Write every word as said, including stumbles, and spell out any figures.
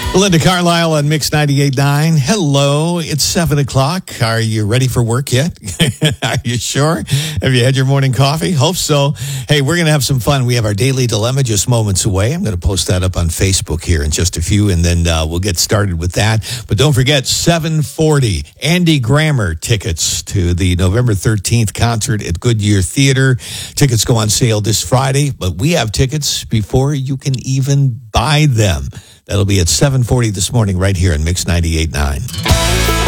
Linda Carlisle on Mix ninety-eight point nine. Hello, it's seven o'clock. Are you ready for work yet? Are you sure? Have you had your morning coffee? Hope so. Hey, we're going to have some fun. We have our Daily Dilemma just moments away. I'm going to post that up on Facebook here in just a few, and then uh, we'll get started with that. But don't forget, seven forty, Andy Grammer tickets to the November thirteenth concert at Goodyear Theater. Tickets go on sale this Friday, but we have tickets before you can even buy them. That'll be at seven forty this morning right here on Mix ninety-eight point nine.